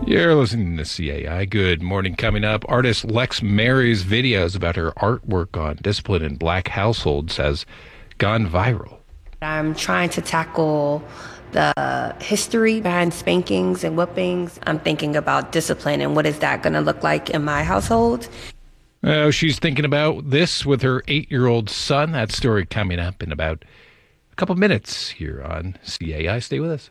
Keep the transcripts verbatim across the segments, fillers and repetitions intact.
You're listening to C A I. Good morning. Coming up, artist Lex Mary's videos about her artwork on discipline in black households has gone viral. I'm trying to tackle the history behind spankings and whippings. I'm thinking about discipline and what is that going to look like in my household. Oh, she's thinking about this with her eight-year-old son. That story coming up in about a couple minutes here on C A I. Stay with us.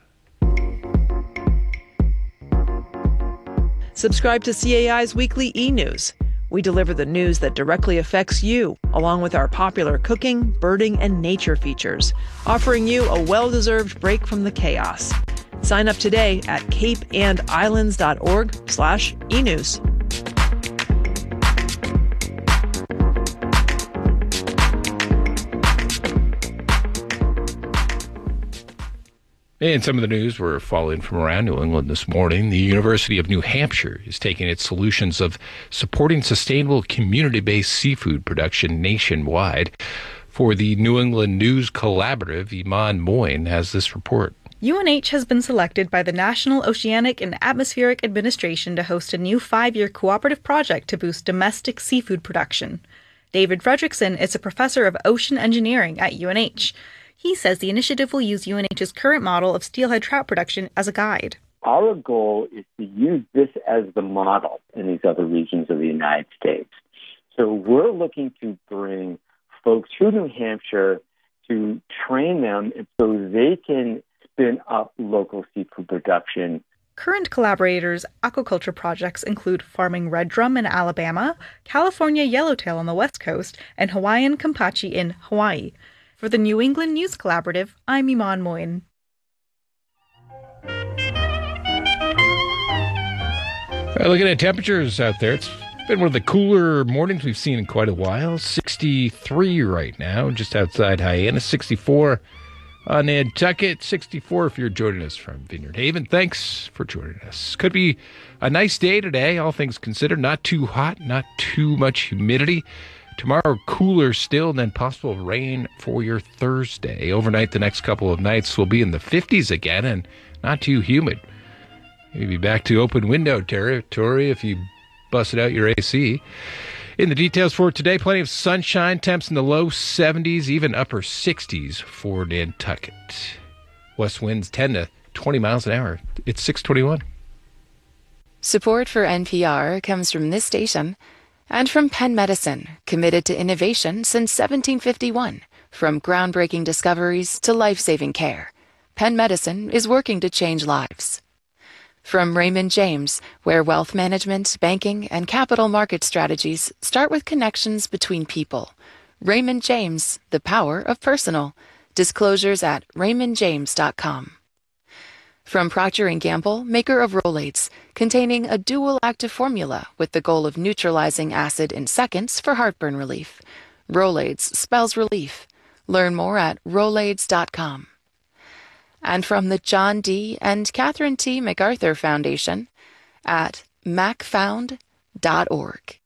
Subscribe to C A I's weekly e-news. We deliver the news that directly affects you, along with our popular cooking, birding, and nature features, offering you a well-deserved break from the chaos. Sign up today at cape and islands dot org slash e-news. In some of the news we're following from around New England this morning, the University of New Hampshire is taking its solutions of supporting sustainable community-based seafood production nationwide. For the New England News Collaborative, Iman Moyne has this report. U N H has been selected by the National Oceanic and Atmospheric Administration to host a new five-year cooperative project to boost domestic seafood production. David Fredrickson is a professor of ocean engineering at U N H. He says the initiative will use U N H's current model of steelhead trout production as a guide. Our goal is to use this as the model in these other regions of the United States. So we're looking to bring folks to New Hampshire to train them so they can spin up local seafood production. Current collaborators' aquaculture projects include farming red drum in Alabama, California yellowtail on the West Coast, and Hawaiian kampachi in Hawaii. For the New England News Collaborative, I'm Iman Moyne. Right, looking at temperatures out there, it's been one of the cooler mornings we've seen in quite a while. sixty-three right now, just outside Hyannis. sixty-four on Nantucket. sixty-four if you're joining us from Vineyard Haven. Thanks for joining us. Could be a nice day today, all things considered. Not too hot, not too much humidity. Tomorrow, cooler still, and then possible rain for your Thursday. Overnight, the next couple of nights will be in the fifties again and not too humid. Maybe back to open window territory if you busted out your A C. In the details for today, plenty of sunshine, temps in the low seventies, even upper sixties for Nantucket. West winds ten to twenty miles an hour. It's six twenty-one. Support for N P R comes from this station and from Penn Medicine, committed to innovation since seventeen fifty-one. From groundbreaking discoveries to life-saving care, Penn Medicine is working to change lives. From Raymond James, where wealth management, banking, and capital market strategies start with connections between people. Raymond James, the power of personal. Disclosures at raymond james dot com. From Procter and Gamble, maker of Rolaids, containing a dual active formula with the goal of neutralizing acid in seconds for heartburn relief. Rolaids spells relief. Learn more at rolaids dot com. And from the John D. and Catherine T. MacArthur Foundation at mac found dot org.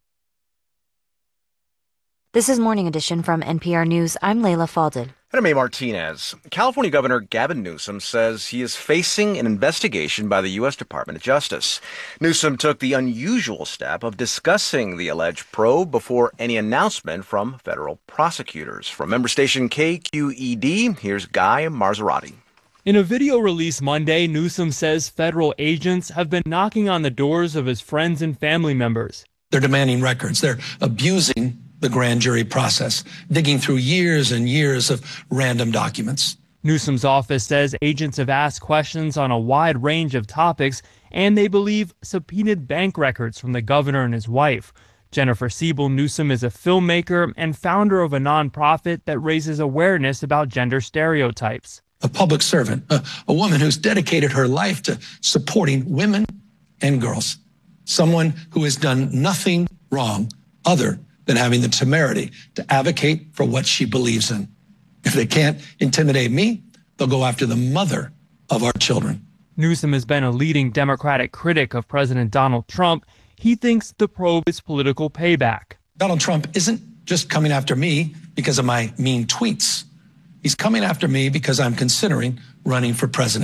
This is Morning Edition from N P R News. I'm Layla Faldin. And I'm A. Martinez. California Governor Gavin Newsom says he is facing an investigation by the U S Department of Justice. Newsom took the unusual step of discussing the alleged probe before any announcement from federal prosecutors. From member station K Q E D, here's Guy Marzorati. In a video released Monday, Newsom says federal agents have been knocking on the doors of his friends and family members. They're demanding records. They're abusing the grand jury process, digging through years and years of random documents. Newsom's office says agents have asked questions on a wide range of topics, and they believe subpoenaed bank records from the governor and his wife. Jennifer Siebel Newsom is a filmmaker and founder of a nonprofit that raises awareness about gender stereotypes. A public servant, a, a woman who's dedicated her life to supporting women and girls. Someone who has done nothing wrong other than having the temerity to advocate for what she believes in. If they can't intimidate me, they'll go after the mother of our children. Newsom has been a leading Democratic critic of President Donald Trump. He thinks the probe is political payback. Donald Trump isn't just coming after me because of my mean tweets. He's coming after me because I'm considering running for president.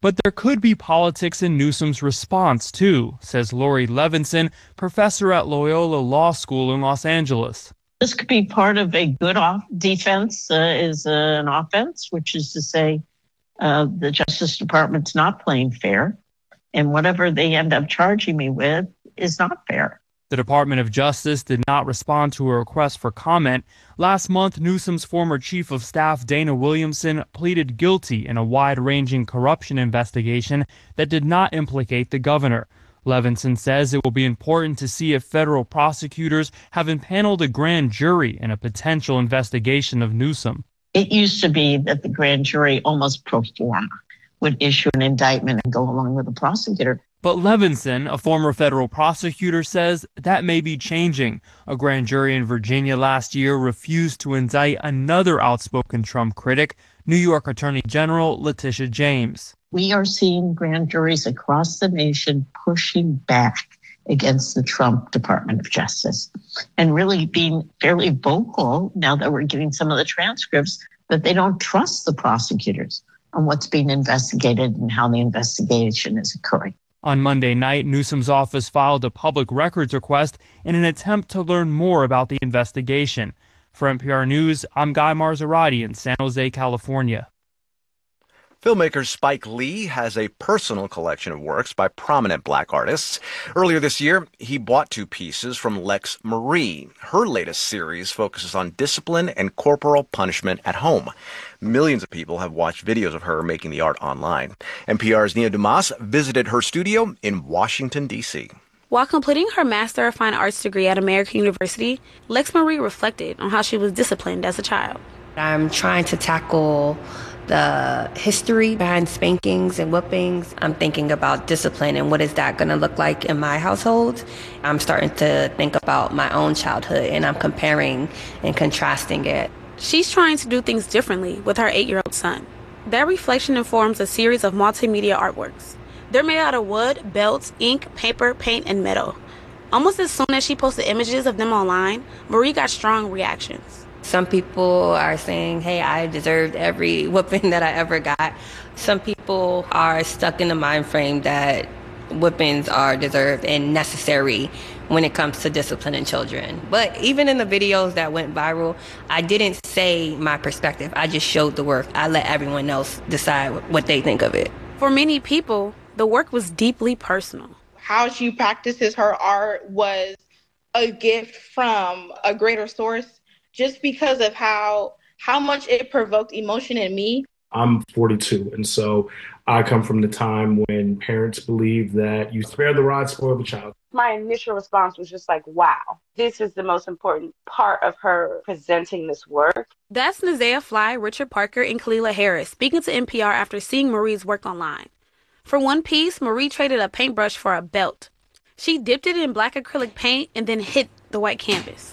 But there could be politics in Newsom's response, too, says Lori Levinson, professor at Loyola Law School in Los Angeles. This could be part of a good off- defense uh, is uh, an offense, which is to say uh, the Justice Department's not playing fair, and whatever they end up charging me with is not fair. The Department of Justice did not respond to a request for comment. Last month, Newsom's former chief of staff, Dana Williamson, pleaded guilty in a wide-ranging corruption investigation that did not implicate the governor. Levinson says it will be important to see if federal prosecutors have impaneled a grand jury in a potential investigation of Newsom. It used to be that the grand jury almost pro forma would issue an indictment and go along with the prosecutor. But Levinson, a former federal prosecutor, says that may be changing. A grand jury in Virginia last year refused to indict another outspoken Trump critic, New York Attorney General Letitia James. We are seeing grand juries across the nation pushing back against the Trump Department of Justice and really being fairly vocal now that we're getting some of the transcripts that they don't trust the prosecutors on what's being investigated and how the investigation is occurring. On Monday night, Newsom's office filed a public records request in an attempt to learn more about the investigation. For N P R News, I'm Guy Marzorati in San Jose, California. Filmmaker Spike Lee has a personal collection of works by prominent black artists. Earlier this year, he bought two pieces from Lex Marie. Her latest series focuses on discipline and corporal punishment at home. Millions of people have watched videos of her making the art online. N P R's Nia Dumas visited her studio in Washington, D C While completing her Master of Fine Arts degree at American University, Lex Marie reflected on how she was disciplined as a child. I'm trying to tackle the history behind spankings and whippings. I'm thinking about discipline and what is that going to look like in my household. I'm starting to think about my own childhood, and I'm comparing and contrasting it. She's trying to do things differently with her eight-year-old son. That reflection informs a series of multimedia artworks. They're made out of wood, belts, ink, paper, paint, and metal. Almost as soon as she posted images of them online, Marie got strong reactions. Some people are saying, hey, I deserved every whipping that I ever got. Some people are stuck in the mind frame that whippings are deserved and necessary when it comes to disciplining children. But even in the videos that went viral, I didn't say my perspective. I just showed the work. I let everyone else decide what they think of it. For many people, the work was deeply personal. How she practices her art was a gift from a greater source, just because of how how much it provoked emotion in me. I'm forty-two, and so I come from the time when parents believed that you spare the rod, spoil the child. My initial response was just like, wow, this is the most important part of her presenting this work. That's Nazaya Fly, Richard Parker, and Kalila Harris speaking to N P R after seeing Marie's work online. For one piece, Marie traded a paintbrush for a belt. She dipped it in black acrylic paint and then hit the white canvas.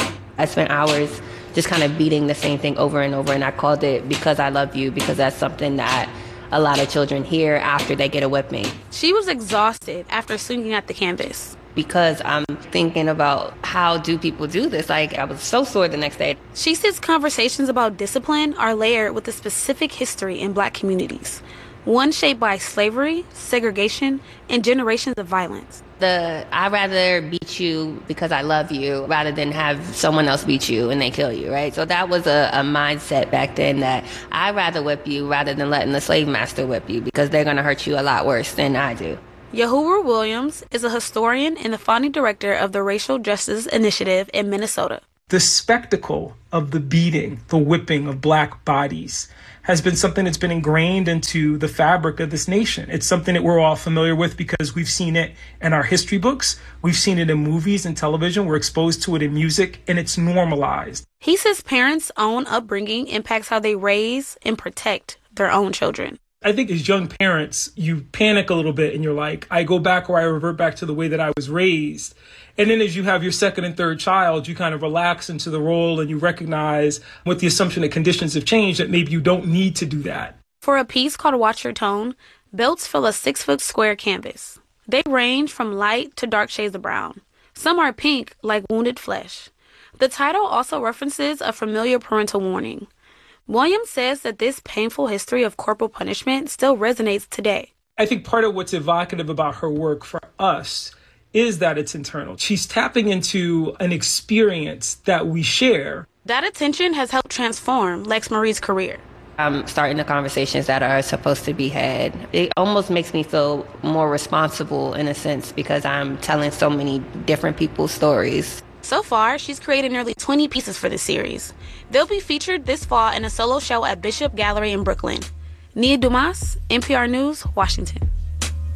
I spent hours just kind of beating the same thing over and over, and I called it Because I Love You, because that's something that a lot of children hear after they get a whipping. She was exhausted after swinging at the canvas. Because I'm thinking about how do people do this? Like, I was so sore the next day. She says conversations about discipline are layered with a specific history in black communities, one shaped by slavery, segregation, and generations of violence. The I'd rather beat you because I love you rather than have someone else beat you and they kill you, right? So that was a, a mindset back then, that I'd rather whip you rather than letting the slave master whip you, because they're going to hurt you a lot worse than I do. Yahuwah Williams is a historian and the founding director of the Racial Justice Initiative in Minnesota. The spectacle of the beating, the whipping of black bodies has been something that's been ingrained into the fabric of this nation. It's something that we're all familiar with because we've seen it in our history books. We've seen it in movies and television. We're exposed to it in music, and it's normalized. He says parents' own upbringing impacts how they raise and protect their own children. I think as young parents, you panic a little bit and you're like, I go back or I revert back to the way that I was raised. And then as you have your second and third child, you kind of relax into the role and you recognize, with the assumption that conditions have changed, that maybe you don't need to do that. For a piece called Watch Your Tone, belts fill a six-foot square canvas. They range from light to dark shades of brown. Some are pink, like wounded flesh. The title also references a familiar parental warning. Williams says that this painful history of corporal punishment still resonates today. I think part of what's evocative about her work for us is that it's internal. She's tapping into an experience that we share. That attention has helped transform Lex Marie's career. I'm starting the conversations that are supposed to be had. It almost makes me feel more responsible in a sense because I'm telling so many different people's stories. So far, she's created nearly twenty pieces for the series. They'll be featured this fall in a solo show at Bishop Gallery in Brooklyn. Nia Dumas, N P R News, Washington.